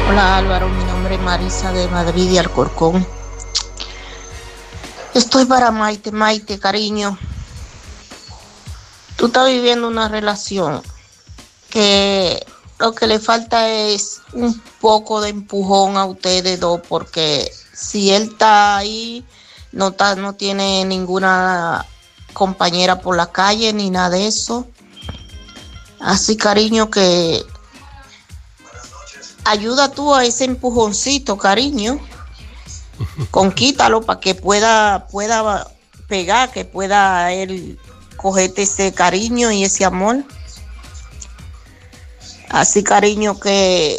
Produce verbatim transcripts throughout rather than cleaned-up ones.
Hola Álvaro, mi nombre es Marisa de Madrid y Alcorcón. Estoy para Maite, Maite, cariño. Tú estás viviendo una relación que lo que le falta es un poco de empujón a ustedes dos, porque si él está ahí, no, está, no tiene ninguna compañera por la calle ni nada de eso. Así, cariño, que ayuda tú a ese empujoncito, cariño. Conquítalo para que pueda, pueda pegar, que pueda él cogerte ese cariño y ese amor. Así, cariño, que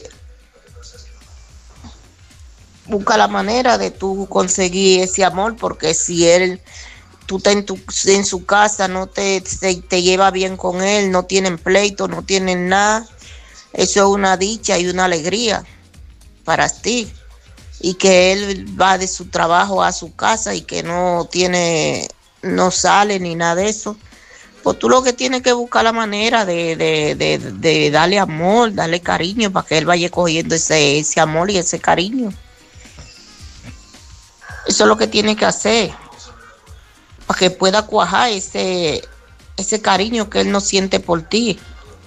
busca la manera de tú conseguir ese amor, porque si él, tú estás en, tu, en su casa, no te, te, te lleva bien con él, no tienen pleito, no tienen nada, eso es una dicha y una alegría para ti. Y que él va de su trabajo a su casa y que no tiene, no sale ni nada de eso. Pues tú lo que tienes que buscar la manera de, de, de, de darle amor, darle cariño, para que él vaya cogiendo ese, ese amor y ese cariño. Eso es lo que tiene que hacer, para que pueda cuajar ese, ese cariño que él no siente por ti.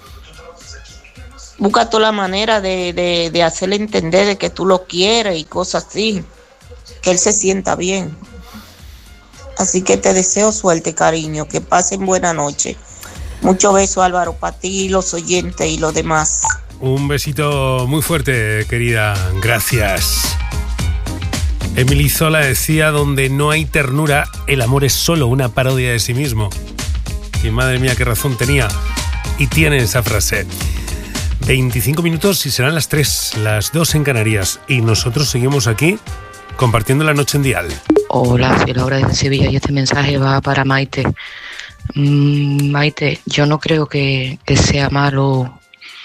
Busca toda la manera de, de, de hacerle entender de que tú lo quieres y cosas así, que él se sienta bien. Así que te deseo suerte, cariño, que pasen buena noche. Mucho beso, Álvaro, para ti, los oyentes y los demás. Un besito muy fuerte, querida. Gracias. Emily Zola decía: donde no hay ternura, el amor es solo una parodia de sí mismo. Y madre mía, qué razón tenía y tiene esa frase. veinticinco minutos y serán las tres, las dos en Canarias. Y nosotros seguimos aquí compartiendo la noche en Dial. Hola, soy Laura desde Sevilla y este mensaje va para Maite. Mm, Maite, yo no creo que, que sea malo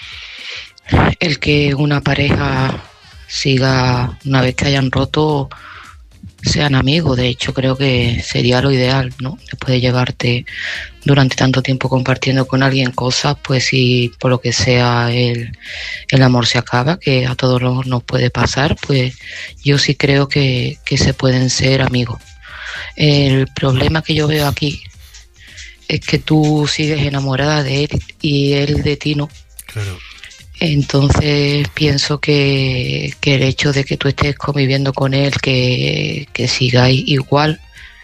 el que una pareja siga, una vez que hayan roto, sean amigos. De hecho, creo que sería lo ideal, ¿no? Después de llevarte durante tanto tiempo compartiendo con alguien cosas, pues si por lo que sea el, el amor se acaba, que a todos nos puede pasar, pues yo sí creo que, que se pueden ser amigos. El problema que yo veo aquí es que tú sigues enamorada de él y él de ti no. Claro. Entonces pienso que, que el hecho de que tú estés conviviendo con él, que, que sigáis igual,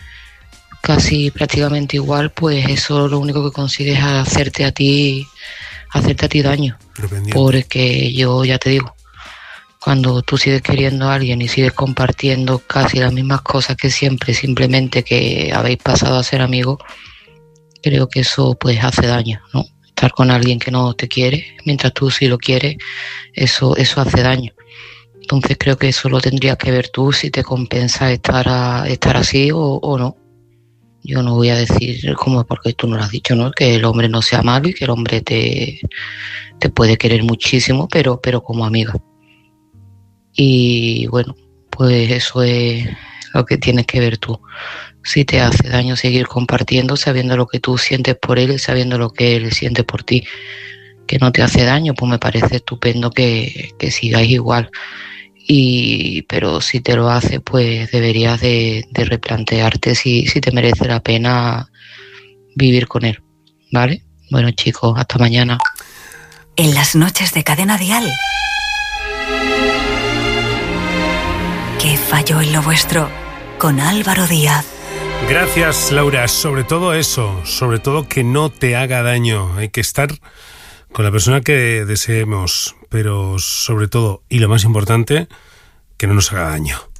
casi prácticamente igual, pues eso lo único que consigues es hacerte a ti, hacerte a ti daño. Porque yo ya te digo, cuando tú sigues queriendo a alguien y sigues compartiendo casi las mismas cosas que siempre, simplemente que habéis pasado a ser amigos, creo que eso pues hace daño, ¿no? Estar con alguien que no te quiere, mientras tú sí lo quieres, eso, eso hace daño. Entonces creo que eso lo tendrías que ver tú, si te compensa estar, a, estar así o, o no. Yo no voy a decir, como porque tú no lo has dicho, ¿no? Que el hombre no sea malo y que el hombre te, te puede querer muchísimo, pero, pero como amiga. Y bueno, pues eso es lo que tienes que ver tú. Si te hace daño seguir compartiendo, sabiendo lo que tú sientes por él y sabiendo lo que él siente por ti, que no te hace daño, pues me parece estupendo que, que sigáis igual. Y pero si te lo hace, pues deberías de, de replantearte si, si te merece la pena vivir con él, ¿vale? Bueno, chicos, hasta mañana. En las noches de Cadena Dial. ¿Qué falló en lo vuestro? Con Álvaro Díaz. Gracias, Laura. Sobre todo eso, sobre todo que no te haga daño. Hay que estar con la persona que deseemos, pero sobre todo, y lo más importante, que no nos haga daño.